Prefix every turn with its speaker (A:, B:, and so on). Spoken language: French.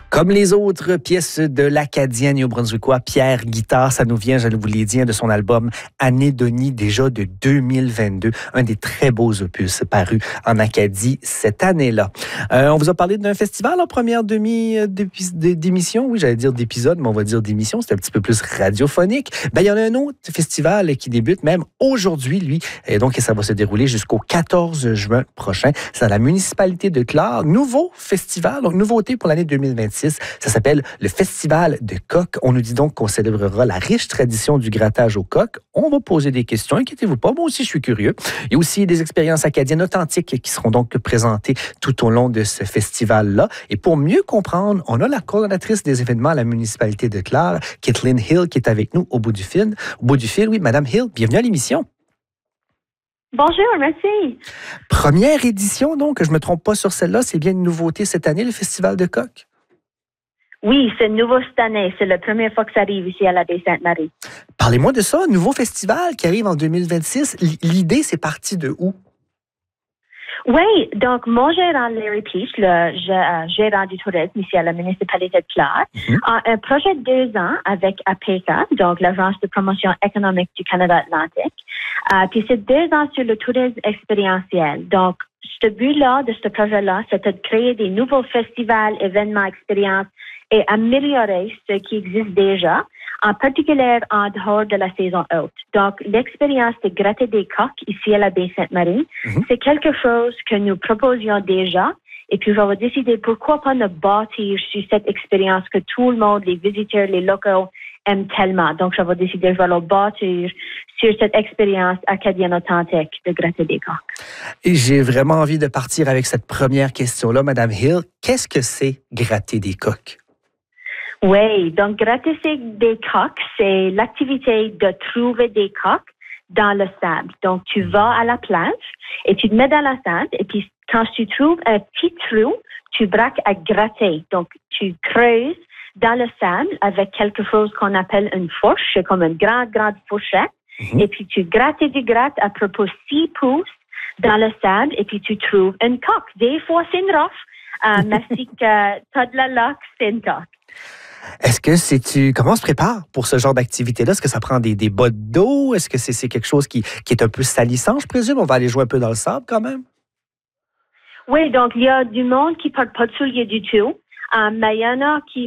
A: Comme les autres pièces de l'Acadien néo-brunswickois Pierre Guitare, ça nous vient, je vous l'ai dit, de son album Anédonie, déjà de 2022. Un des très beaux opus parus en Acadie cette année-là. On vous a parlé d'un festival en première d'émission. Oui, j'allais dire d'épisode, mais on va dire d'émission. C'est un petit peu plus radiophonique. Ben, il y en a un autre festival qui débute même aujourd'hui, lui. Et donc, ça va se dérouler jusqu'au 14 juin prochain. C'est à la municipalité de Clare. Nouveau festival, donc nouveauté pour l'année 2026. Ça s'appelle le Festival de coq. On nous dit donc qu'on célébrera la riche tradition du grattage au coq. On va poser des questions, inquiétez-vous pas. Moi aussi, je suis curieux. Il y a aussi des expériences acadiennes authentiques qui seront donc présentées tout au long de ce festival-là. Et pour mieux comprendre, on a la coordonnatrice des événements à la municipalité de Clare, Kathleen Hill, qui est avec nous au bout du fil. Au bout du fil, oui, Madame Hill, bienvenue à l'émission.
B: Bonjour, merci.
A: Première édition, donc, je ne me trompe pas sur celle-là, c'est bien une nouveauté cette année, le Festival de coq?
B: Oui, c'est nouveau cette année. C'est la première fois que ça arrive ici à la Baie-Sainte-Marie.
A: Parlez-moi de ça, nouveau festival qui arrive en 2026. L'idée, c'est parti de où?
B: Oui, donc mon gérant Larry Peach, le gérant du tourisme ici à la municipalité de Clare, a un projet de 2 ans avec APECA, donc l'Agence de promotion économique du Canada Atlantique. Puis c'est 2 ans sur le tourisme expérientiel. Donc, ce but-là, de ce projet-là, c'était de créer des nouveaux festivals, événements, expériences et améliorer ce qui existe déjà, en particulier en dehors de la saison haute. Donc, l'expérience de gratter des coqs ici à la Baie-Sainte-Marie, c'est quelque chose que nous proposions déjà. Et puis, on va décider pourquoi pas ne bâtir sur cette expérience que tout le monde, les visiteurs, les locaux, aiment tellement. Donc, je vais décider, je vais le bâtir sur cette expérience acadienne authentique de gratter des coqs.
A: Et j'ai vraiment envie de partir avec cette première question-là, Madame Hill. Qu'est-ce que c'est gratter des coqs?
B: Oui, donc gratter des coqs, c'est l'activité de trouver des coqs dans le sable. Donc, tu vas à la plage et tu te mets dans la sable et puis quand tu trouves un petit trou, tu braques à gratter. Donc, tu creuses dans le sable avec quelque chose qu'on appelle une fourche, c'est comme une grande fourchette. Et puis, tu grattes et tu grattes à propos 6 pouces dans le sable et puis tu trouves une coque. Des fois, c'est une roche. Merci que tu as de la luck, c'est une coque.
A: Est-ce que comment on se prépare pour ce genre d'activité-là? Est-ce que ça prend des bottes d'eau? Est-ce que c'est quelque chose qui est un peu salissant, je présume? On va aller jouer un peu dans le sable quand même?
B: Oui, donc il y a du monde qui ne porte pas de souliers du tout. Mais il y en a qui